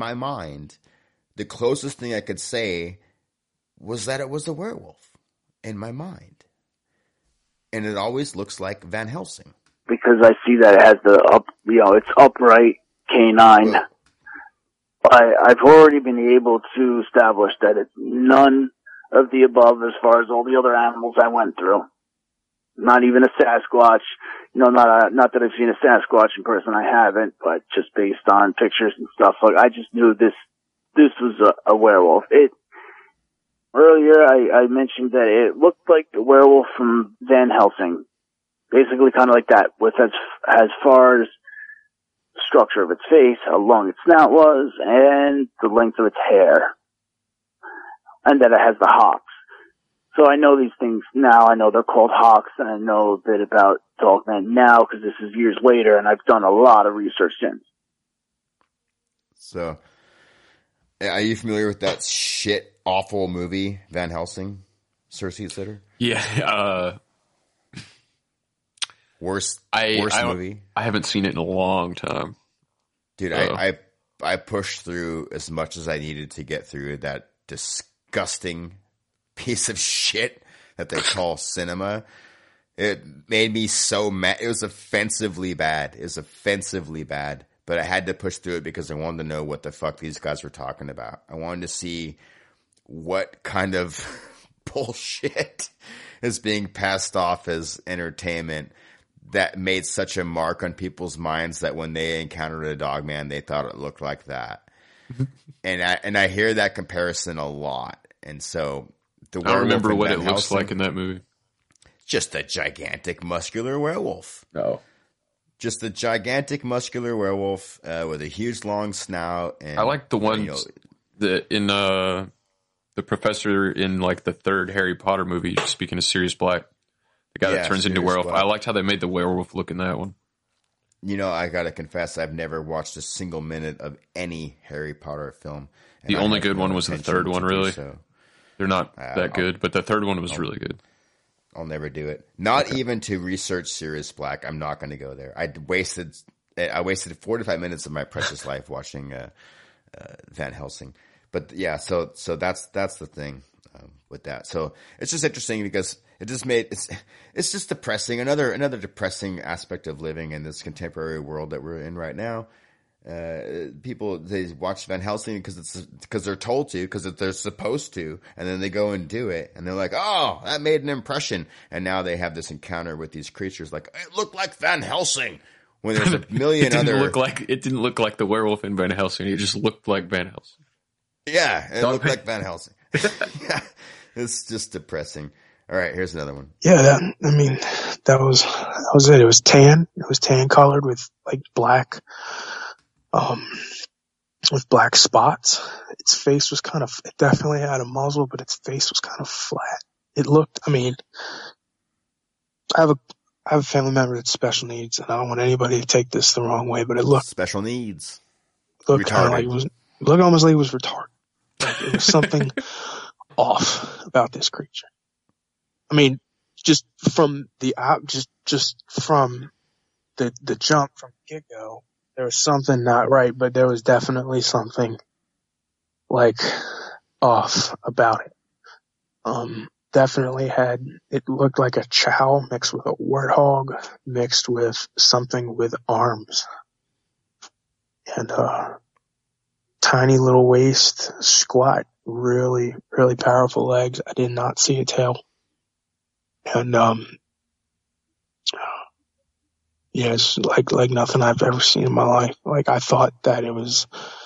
my mind, the closest thing I could say was that it was a werewolf in my mind. And it always looks like Van Helsing. Because I see that it has it's upright canine. I've already been able to establish that it's none of the above as far as all the other animals I went through. Not even a Sasquatch. Not that I've seen a Sasquatch in person. I haven't, but just based on pictures and stuff, I just knew this was a werewolf. Earlier I mentioned that it looked like the werewolf from Van Helsing. Basically kind of like that, with as far as the structure of its face, how long its snout was, and the length of its hair. And that it has the hocks. So I know these things now. I know they're called hawks, and I know a bit about Dogman now because this is years later, and I've done a lot of research since. So, are you familiar with that shit awful movie, Van Helsing, Sir Seat Sitter? Yeah. Worst movie. I haven't seen it in a long time. Dude, I pushed through as much as I needed to get through that disgusting piece of shit that they call cinema. It made me so mad. It was offensively bad. But I had to push through it because I wanted to know what the fuck these guys were talking about. I wanted to see what kind of bullshit is being passed off as entertainment that made such a mark on people's minds that when they encountered a Dogman, they thought it looked like that. And I hear that comparison a lot. And so I don't remember what it looks like in that movie. Just a gigantic muscular werewolf. No. Just a gigantic muscular werewolf with a huge long snout. And, I like the ones that in the professor in like the third Harry Potter movie, speaking of Sirius Black, the guy that turns into werewolf. I liked how they made the werewolf look in that one. I gotta confess, I've never watched a single minute of any Harry Potter film. The only good one was the third one, really. So. They're not that good, but the third one was really good. I'll never do it. Not even to research Sirius Black. I'm not going to go there. I wasted 45 minutes of my precious life watching Van Helsing. But yeah, so that's the thing with that. So it's just interesting because it just it's just depressing. Another depressing aspect of living in this contemporary world that we're in right now. People, they watch Van Helsing because they're told to, because they're supposed to, and then they go and do it, and they're like, oh, that made an impression, and now they have this encounter with these creatures like, it looked like Van Helsing, when there's a million it didn't look like the werewolf in Van Helsing, it just looked like Van Helsing. Yeah, it looked like Van Helsing. Yeah, it's just depressing. All right, here's another one. Yeah, that was it. It was tan. It was tan colored with like black, with black spots. Its face was it definitely had a muzzle, but its face was kind of flat. It looked, I have a family member with special needs, and I don't want anybody to take this the wrong way, but it looked special needs. Looked kind of like it looked almost like it was retarded. Like it was something off about this creature. Just from the jump from the get-go, there was something not right, but there was definitely something like off about it. Definitely it looked like a chow mixed with a warthog mixed with something with arms and tiny little waist, squat, really, really powerful legs. I did not see a tail. And, it's like nothing I've ever seen in my life. Like I thought that it was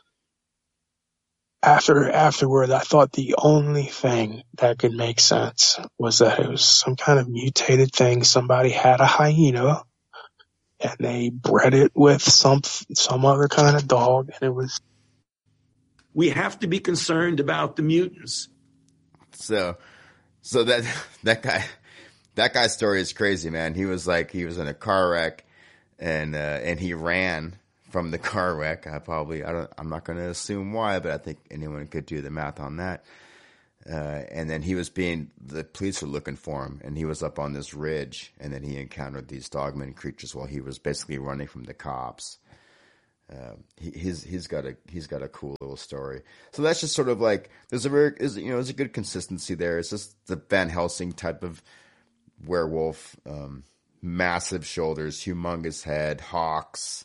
afterward, I thought the only thing that could make sense was that it was some kind of mutated thing. Somebody had a hyena and they bred it with some other kind of dog, and it was. We have to be concerned about the mutants. So that guy's story is crazy, man. He was in a car wreck and he ran from the car wreck. I'm not going to assume why, but I think anyone could do the math on that. And then the police were looking for him, and he was up on this ridge, and then he encountered these dogman creatures while he was basically running from the cops. He's got a cool little story. So that's just sort of like there's a good consistency there. It's just the Van Helsing type of werewolf, massive shoulders, humongous head, hawks,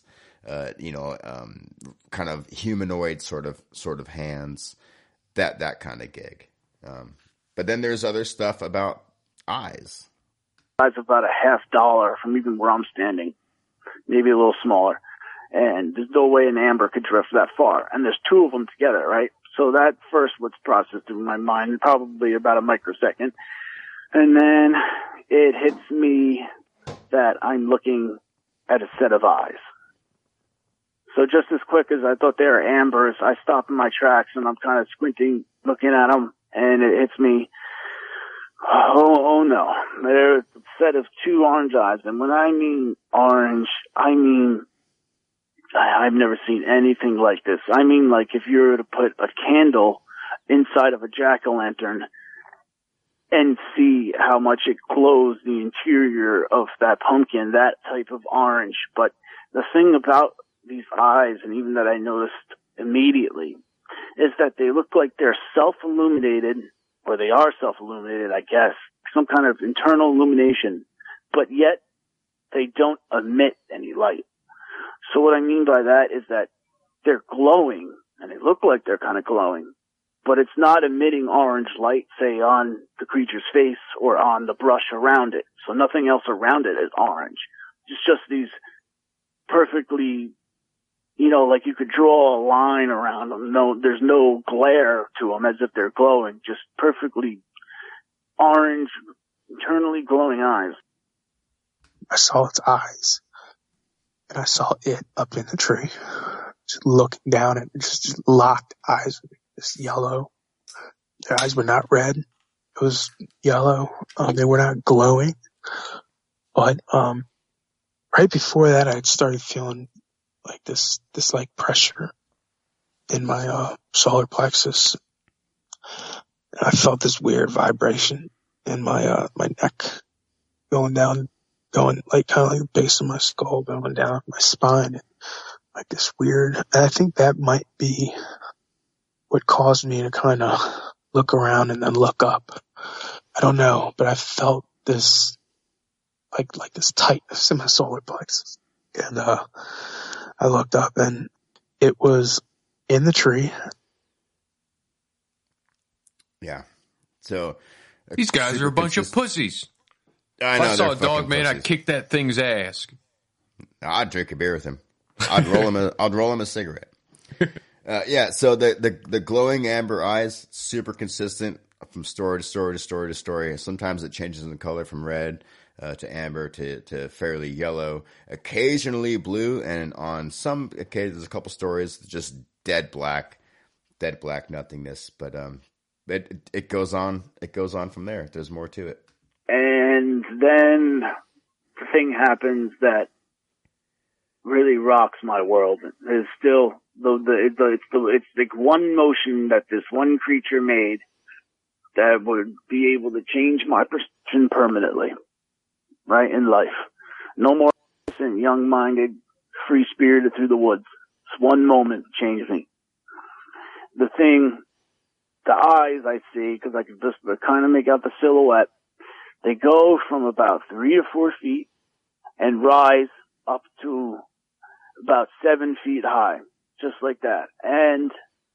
kind of humanoid sort of hands, that kind of gig. But then there's other stuff about eyes. Eyes about $50 from even where I'm standing, maybe a little smaller. And there's no way an amber could drift that far. And there's two of them together, right? So that first was processed in my mind, probably about a microsecond. And then it hits me that I'm looking at a set of eyes. So just as quick as I thought they were ambers, I stop in my tracks and I'm kind of squinting, looking at them, and it hits me. Oh no. There's a set of two orange eyes. And when I mean orange, I mean I've never seen anything like this. I mean, like if you were to put a candle inside of a jack-o'-lantern and see how much it glows the interior of that pumpkin, that type of orange. But the thing about these eyes, and even that I noticed immediately, is that they look like they're self-illuminated, or they are self-illuminated, I guess, some kind of internal illumination, but yet they don't emit any light. So what I mean by that is that they're glowing, and they look like they're kind of glowing, but it's not emitting orange light, say, on the creature's face or on the brush around it. So nothing else around it is orange. It's just these perfectly, like you could draw a line around them. No, there's no glare to them as if they're glowing, just perfectly orange, internally glowing eyes. I saw its eyes. And I saw it up in the tree, just looking down at just locked eyes, just yellow. Their eyes were not red. It was yellow. They were not glowing. But, right before that, I started feeling like this like pressure in my, solar plexus. And I felt this weird vibration in my neck going down. Going like kind of like the base of my skull, going down my spine, like this weird. And I think that might be what caused me to kind of look around and then look up. I don't know, but I felt this like this tightness in my solar plexus, and I looked up and it was in the tree. Yeah. So these guys are a bunch of pussies. I know, if I saw a dog, man, I'd kick that thing's ass. I'd drink a beer with him. I'd roll him a cigarette. Yeah. So the glowing amber eyes, super consistent from story to story to story to story. Sometimes it changes in color from red to amber to fairly yellow, occasionally blue, and on some occasions, there's a couple stories just dead black nothingness. But it goes on. It goes on from there. There's more to it. And then the thing happens that really rocks my world. It's still it's like one motion that this one creature made that would be able to change my perception permanently, right, in life. No more innocent, young-minded, free-spirited through the woods. This one moment changed me. The eyes I see, because I can just kind of make out the silhouette, they go from about 3 to 4 feet and rise up to about 7 feet high, just like that. And,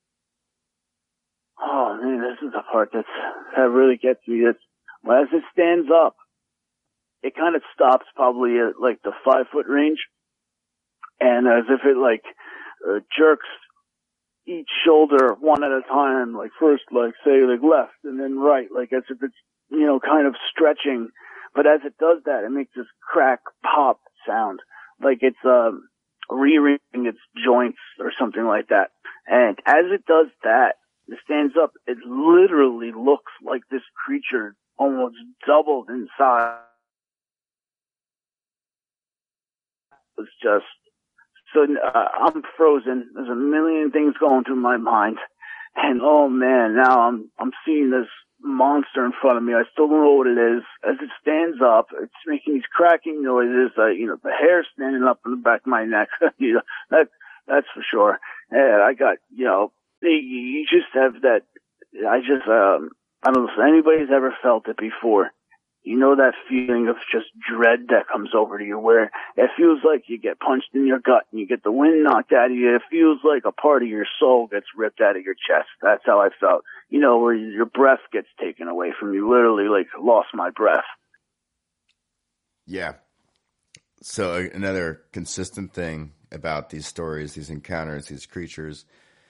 oh man, this is the part that really gets me. Well, as it stands up, it kind of stops probably at like the 5-foot range, and as if it jerks each shoulder one at a time, like first, like say, like left and then right, like as if it's, kind of stretching. But as it does that, it makes this crack pop sound, like it's, rearranging its joints or something like that. And as it does that, it stands up, it literally looks like this creature almost doubled in size. It's just, so I'm frozen. There's a million things going through my mind. And oh man, now I'm seeing this monster in front of me. I still don't know what it is. As it stands up, it's making these cracking noises. The hair standing up in the back of my neck. That That's for sure. And I got, you just have that. I don't know if anybody's ever felt it before. You know that feeling of just dread that comes over to you where it feels like you get punched in your gut and you get the wind knocked out of you. It feels like a part of your soul gets ripped out of your chest. That's how I felt. Where your breath gets taken away from you. Literally, like, lost my breath. Yeah. So another consistent thing about these stories, these encounters, these creatures,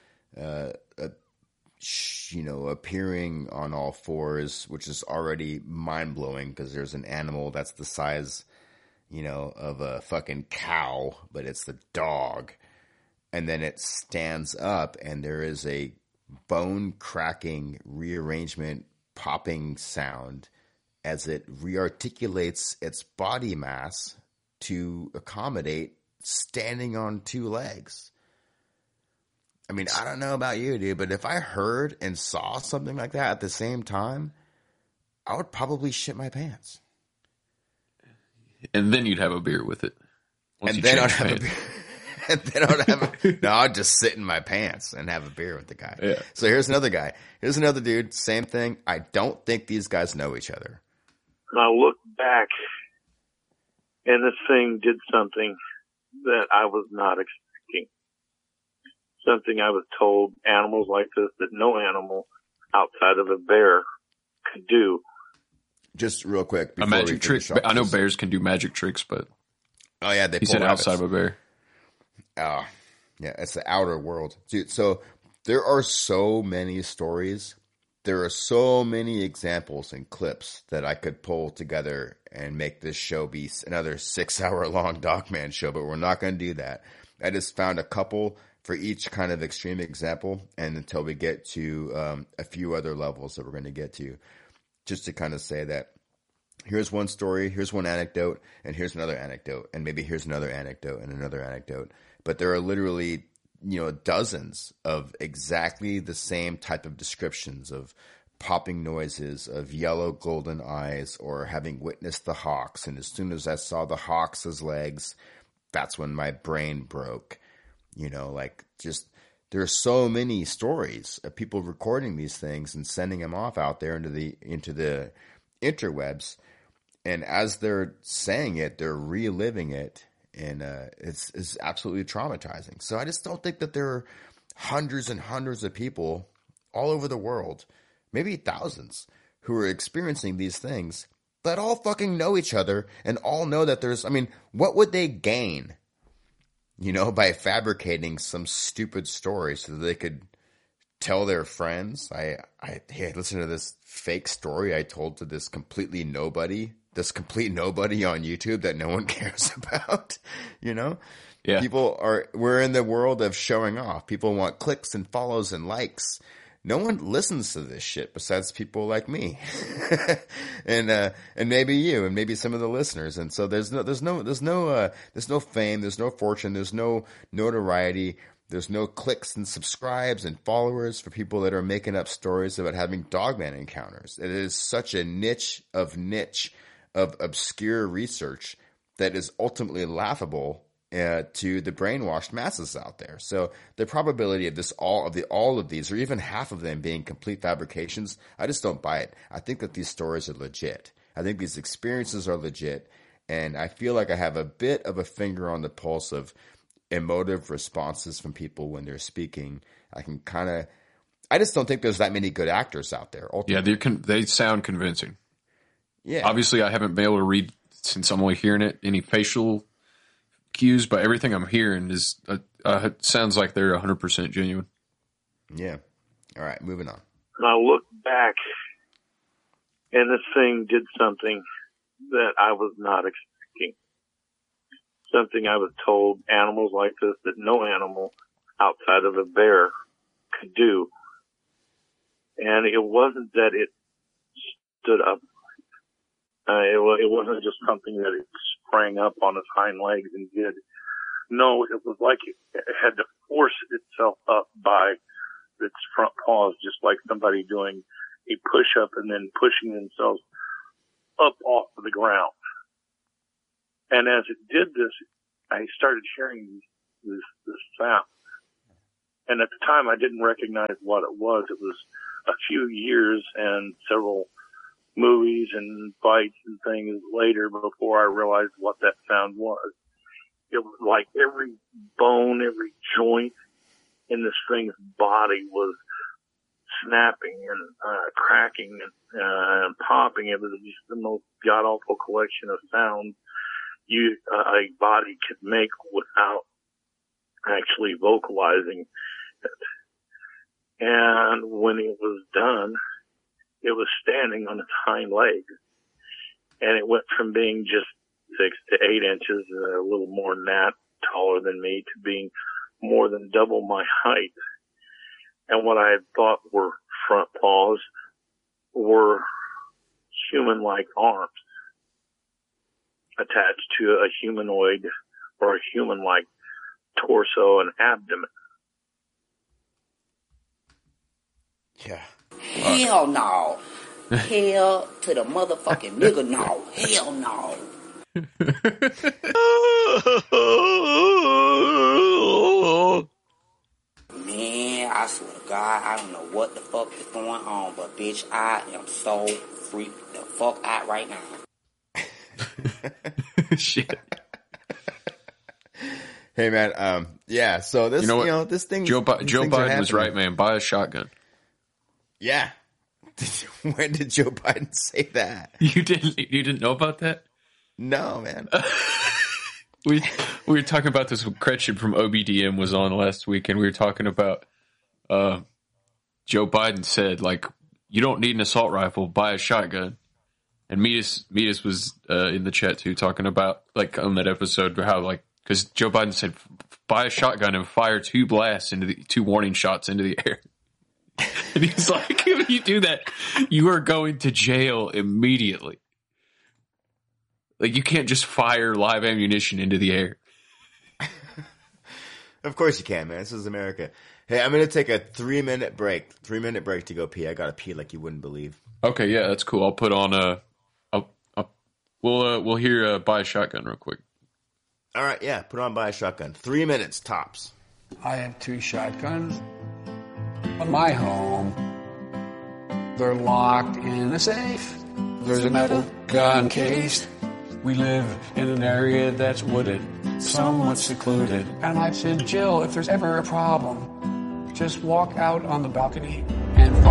appearing on all fours, which is already mind-blowing because there's an animal that's the size, of a fucking cow, but it's the dog. And then it stands up and there is a bone-cracking rearrangement popping sound as it rearticulates its body mass to accommodate standing on two legs. I mean, I don't know about you, dude, but if I heard and saw something like that at the same time, I would probably shit my pants. And then you'd have a beer with it. And then I'd have a beer. And then I'd just sit in my pants and have a beer with the guy. Yeah. So here's another guy. Here's another dude. Same thing. I don't think these guys know each other. I looked back, and this thing did something that I was not expecting. Something I was told animals like this that no animal outside of a bear could do. Just real quick. A magic trick. I know bears can do magic tricks, but oh yeah, they he said outside of a bear. Oh, yeah, it's the outer world. Dude, so there are so many stories. There are so many examples and clips that I could pull together and make this show be another 6-hour-long Dogman show, but we're not going to do that. I just found a couple for each kind of extreme example, and until we get to a few other levels that we're going to get to, just to kind of say that here's one story, here's one anecdote, and here's another anecdote, and maybe here's another anecdote and another anecdote. But there are literally, dozens of exactly the same type of descriptions of popping noises, of yellow golden eyes, or having witnessed the hawks. And as soon as I saw the hawks' legs, that's when my brain broke. There are so many stories of people recording these things and sending them off out there into the interwebs. And as they're saying it, they're reliving it. And it's absolutely traumatizing. So I just don't think that there are hundreds and hundreds of people all over the world, maybe thousands, who are experiencing these things that all fucking know each other and all know that what would they gain, by fabricating some stupid story so that they could tell their friends? Hey, listen to this fake story I told to this complete nobody on YouTube that no one cares about, Yeah. We're in the world of showing off. People want clicks and follows and likes. No one listens to this shit besides people like me and maybe you and maybe some of the listeners. And so there's no fame, there's no fortune, there's no notoriety. There's no clicks and subscribes and followers for people that are making up stories about having Dogman encounters. It is such a niche of obscure research that is ultimately laughable to the brainwashed masses out there. So the probability of all of these, or even half of them being complete fabrications, I just don't buy it. I think that these stories are legit. I think these experiences are legit, and I feel like I have a bit of a finger on the pulse of emotive responses from people when they're speaking. I just don't think there's that many good actors out there. Ultimately. Yeah, they sound convincing. Yeah. Obviously, I haven't been able to read, since I'm only hearing it, any facial cues, but everything I'm hearing is sounds like they're 100% genuine. Yeah. All right, moving on. I looked back, and this thing did something that I was not expecting. Something I was told animals like this that no animal outside of a bear could do. And it wasn't that it stood up. It wasn't just something that it sprang up on its hind legs and did. No, it was like it had to force itself up by its front paws, just like somebody doing a push-up and then pushing themselves up off of the ground. And as it did this, I started hearing this sound. And at the time, I didn't recognize what it was. It was a few years and several movies and fights and things later before I realized what that sound was. It was like every bone, every joint in the string's body was snapping and cracking and popping. It was just the most god-awful collection of sounds a body could make without actually vocalizing it. And when it was done, it was standing on its hind legs. And it went from being just 6 to 8 inches, a little more than that, taller than me, to being more than double my height. And what I had thought were front paws were human-like arms attached to a humanoid or a human-like torso and abdomen. Yeah. Hell no. Hell to the motherfucking nigga no. Hell no. Man, I swear to God, I don't know what the fuck is going on, but bitch, I am so freaked the fuck out right now. Shit. Hey man, yeah. So this, this thing. Joe Biden was right, man. Buy a shotgun. Yeah. When did Joe Biden say that? You didn't know about that? No, man. We were talking about this with Gretchen from OBDM was on last week, and we were talking about Joe Biden said, like, you don't need an assault rifle, buy a shotgun. And Metis was in the chat too, talking about, like, on that episode, how, like, because Joe Biden said, buy a shotgun and fire 2 blasts into 2 warning shots into the air. And he's like, if you do that, you are going to jail immediately. Like, you can't just fire live ammunition into the air. Of course you can, man. This is America. Hey, I'm going to take a 3-minute break. 3-minute break to go pee. I got to pee like you wouldn't believe. Okay, yeah, that's cool. I'll put on we'll hear Buy a Shotgun real quick. All right, yeah, put on Buy a Shotgun. 3 minutes, tops. I have 2 shotguns in my home. They're locked in a safe. There's a metal gun case. We live in an area that's wooded, somewhat secluded. And I said, Jill, if there's ever a problem, just walk out on the balcony and